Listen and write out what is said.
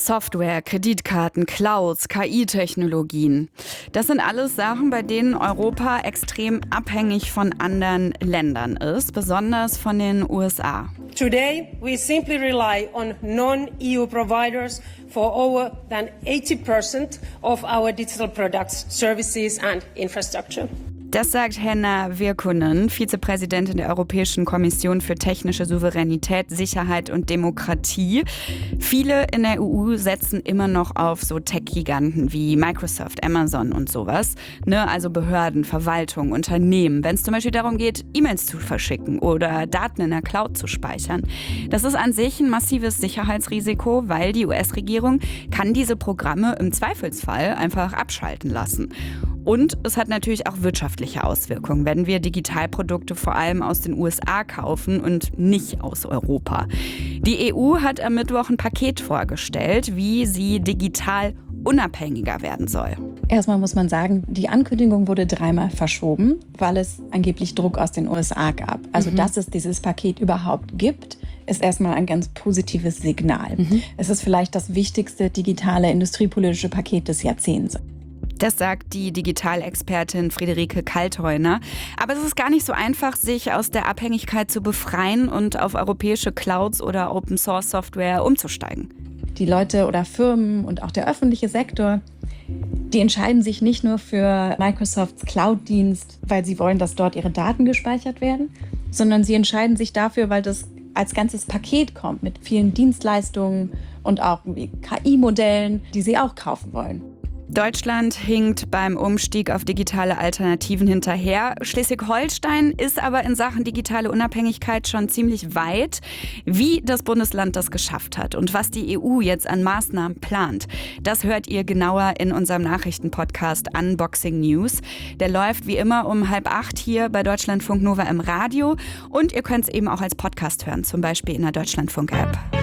Software, Kreditkarten, Clouds, KI-Technologien. Das sind alles Sachen, bei denen Europa extrem abhängig von anderen Ländern ist, besonders von den USA. Today, we simply rely on non-EU providers for over than 80% of our digital products, services and infrastructure. Das sagt Henna Virkkunen, Vizepräsidentin der Europäischen Kommission für technische Souveränität, Sicherheit und Demokratie. Viele in der EU setzen immer noch auf so Tech-Giganten wie Microsoft, Amazon und sowas. Also Behörden, Verwaltung, Unternehmen, wenn es zum Beispiel darum geht, E-Mails zu verschicken oder Daten in der Cloud zu speichern. Das ist an sich ein massives Sicherheitsrisiko, weil die US-Regierung kann diese Programme im Zweifelsfall einfach abschalten lassen. Und es hat natürlich auch wirtschaftliche Auswirkungen, wenn wir Digitalprodukte vor allem aus den USA kaufen und nicht aus Europa. Die EU hat am Mittwoch ein Paket vorgestellt, wie sie digital unabhängiger werden soll. Erstmal muss man sagen, die Ankündigung wurde 3-mal verschoben, weil es angeblich Druck aus den USA gab. Also, dass es dieses Paket überhaupt gibt, ist erstmal ein ganz positives Signal. Es ist vielleicht das wichtigste digitale industriepolitische Paket des Jahrzehnts. Das sagt die Digitalexpertin Friederike Kaltheuner. Aber es ist gar nicht so einfach, sich aus der Abhängigkeit zu befreien und auf europäische Clouds oder Open-Source-Software umzusteigen. Die Leute oder Firmen und auch der öffentliche Sektor, die entscheiden sich nicht nur für Microsofts Cloud-Dienst, weil sie wollen, dass dort ihre Daten gespeichert werden, sondern sie entscheiden sich dafür, weil das als ganzes Paket kommt mit vielen Dienstleistungen und auch KI-Modellen, die sie auch kaufen wollen. Deutschland hinkt beim Umstieg auf digitale Alternativen hinterher. Schleswig-Holstein ist aber in Sachen digitale Unabhängigkeit schon ziemlich weit. Wie das Bundesland das geschafft hat und was die EU jetzt an Maßnahmen plant, das hört ihr genauer in unserem Nachrichtenpodcast Unboxing News. Der läuft wie immer um 7:30 hier bei Deutschlandfunk Nova im Radio und ihr könnt es eben auch als Podcast hören, zum Beispiel in der Deutschlandfunk-App.